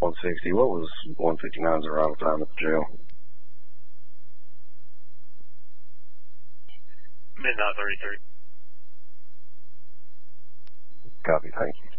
160. What was 159's arrival time at the jail? Midnight 33. Copy, thank you.